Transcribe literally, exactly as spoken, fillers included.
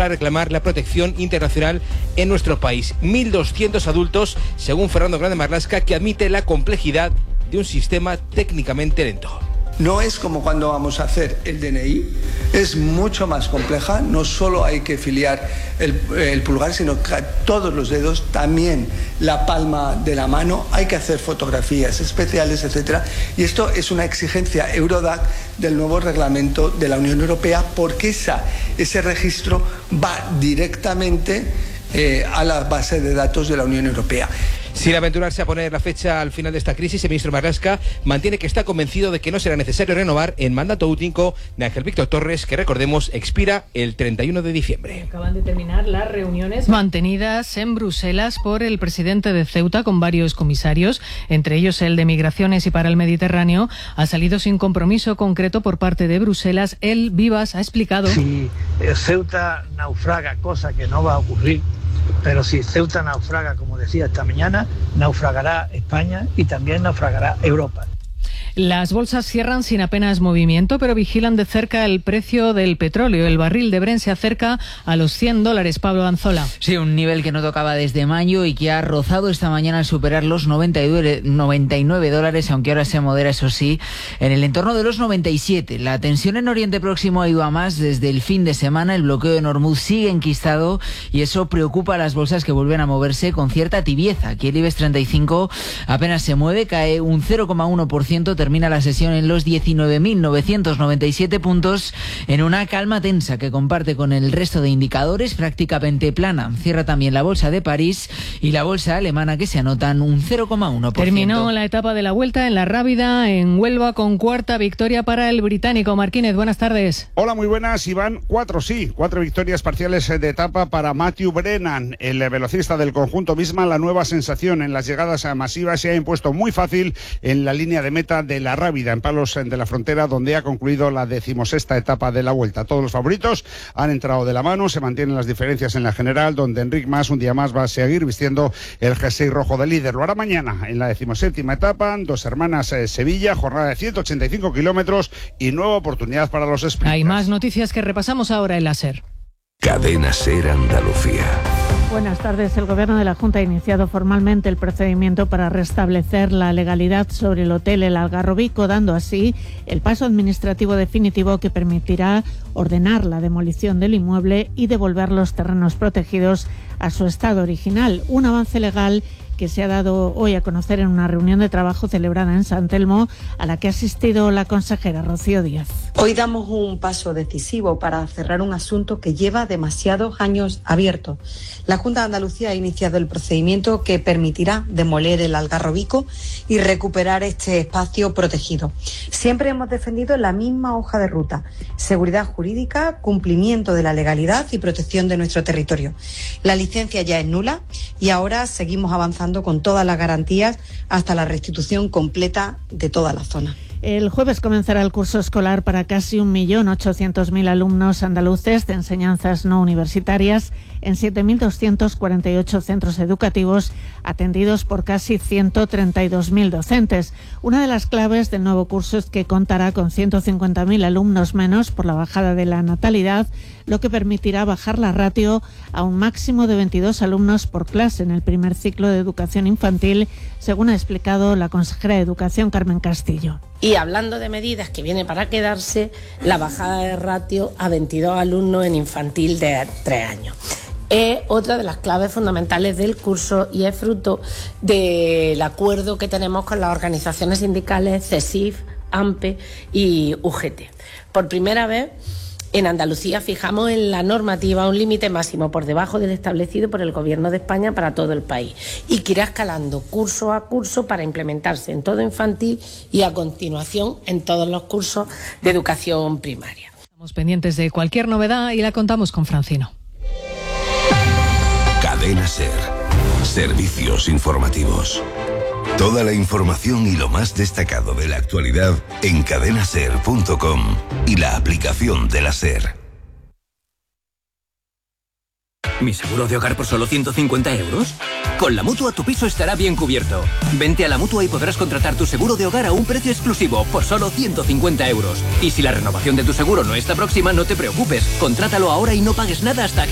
para reclamar la protección internacional en nuestro país. mil doscientos adultos, según Fernando Grande Marlaska, que admite la complejidad de un sistema técnicamente lento. No es como cuando vamos a hacer el D N I, es mucho más compleja, no solo hay que filiar el, el pulgar, sino que todos los dedos, también la palma de la mano, hay que hacer fotografías especiales, etcétera. Y esto es una exigencia Eurodac del nuevo reglamento de la Unión Europea, porque esa, ese registro va directamente eh, a la base de datos de la Unión Europea. Sin aventurarse a poner la fecha al final de esta crisis, el ministro Marlaska mantiene que está convencido de que no será necesario renovar el mandato único de Ángel Víctor Torres, que recordemos expira el treinta y uno de diciembre. Acaban de terminar las reuniones mantenidas en Bruselas por el presidente de Ceuta con varios comisarios, entre ellos el de Migraciones y para el Mediterráneo. Ha salido sin compromiso concreto por parte de Bruselas. El Vivas ha explicado. Si Ceuta naufraga, cosa que no va a ocurrir, pero si Ceuta naufraga, como decía esta mañana, naufragará España y también naufragará Europa. Las bolsas cierran sin apenas movimiento, pero vigilan de cerca el precio del petróleo. El barril de Brent se acerca a los cien dólares, Pablo Anzola. Sí, un nivel que no tocaba desde mayo y que ha rozado esta mañana al superar los noventa y nueve dólares, aunque ahora se modera, eso sí, en el entorno de los noventa y siete. La tensión en Oriente Próximo ha ido a más desde el fin de semana. El bloqueo de Hormuz sigue enquistado y eso preocupa a las bolsas, que vuelven a moverse con cierta tibieza. Aquí el IBEX treinta y cinco apenas se mueve, cae un cero coma uno por ciento, termina la sesión en los diecinueve mil novecientos noventa y siete puntos, en una calma tensa que comparte con el resto de indicadores, prácticamente plana. Cierra también la bolsa de París y la bolsa alemana, que se anotan un cero coma uno por ciento. Terminó la etapa de la Vuelta en La Rábida, en Huelva, con cuarta victoria para el británico. Marquínez, buenas tardes. Hola, muy buenas, Iván. Cuatro, sí, cuatro victorias parciales de etapa para Matthew Brennan, el velocista del conjunto Visma. La nueva sensación en las llegadas masivas se ha impuesto muy fácil en la línea de meta de La Rábida, en Palos de la Frontera, donde ha concluido la decimosexta etapa de la Vuelta. Todos los favoritos han entrado de la mano, se mantienen las diferencias en la general, donde Enric Mas un día más va a seguir vistiendo el jersey rojo de líder. Lo hará mañana en la decimoséptima etapa, Dos Hermanas eh, Sevilla, jornada de ciento ochenta y cinco kilómetros y nueva oportunidad para los sprinters. Hay más noticias que repasamos ahora en la SER. Cadena SER Andalucía. Buenas tardes. El Gobierno de la Junta ha iniciado formalmente el procedimiento para restablecer la legalidad sobre el hotel El Algarrobico, dando así el paso administrativo definitivo que permitirá ordenar la demolición del inmueble y devolver los terrenos protegidos a su estado original. Un avance legal que se ha dado hoy a conocer en una reunión de trabajo celebrada en San Telmo, a la que ha asistido la consejera Rocío Díaz. Hoy damos un paso decisivo para cerrar un asunto que lleva demasiados años abierto. La Junta de Andalucía ha iniciado el procedimiento que permitirá demoler el Algarrobico y recuperar este espacio protegido. Siempre hemos defendido la misma hoja de ruta: seguridad jurídica, cumplimiento de la legalidad y protección de nuestro territorio. La licencia ya es nula y ahora seguimos avanzando con todas las garantías hasta la restitución completa de toda la zona. El jueves comenzará el curso escolar para casi un millón ochocientos mil alumnos andaluces de enseñanzas no universitarias en siete mil doscientos cuarenta y ocho centros educativos, atendidos por casi ciento treinta y dos mil docentes. Una de las claves del nuevo curso es que contará con ciento cincuenta mil alumnos menos por la bajada de la natalidad, lo que permitirá bajar la ratio a un máximo de veintidós alumnos por clase en el primer ciclo de educación infantil, según ha explicado la consejera de Educación, Carmen Castillo. Y hablando de medidas que viene para quedarse, la bajada de ratio a veintidós alumnos en infantil de tres años. Es otra de las claves fundamentales del curso y es fruto del acuerdo que tenemos con las organizaciones sindicales CESIF, AMPE y U G T. Por primera vez en Andalucía fijamos en la normativa un límite máximo por debajo del establecido por el Gobierno de España para todo el país y que irá escalando curso a curso para implementarse en todo infantil y a continuación en todos los cursos de educación primaria. Estamos pendientes de cualquier novedad y la contamos con Francino. Cadena SER. Servicios informativos. Toda la información y lo más destacado de la actualidad en cadena ser punto com y la aplicación de la SER. ¿Mi seguro de hogar por solo ciento cincuenta euros? Con la Mutua tu piso estará bien cubierto. Vente a la Mutua y podrás contratar tu seguro de hogar a un precio exclusivo por solo ciento cincuenta euros. Y si la renovación de tu seguro no está próxima, no te preocupes. Contrátalo ahora y no pagues nada hasta que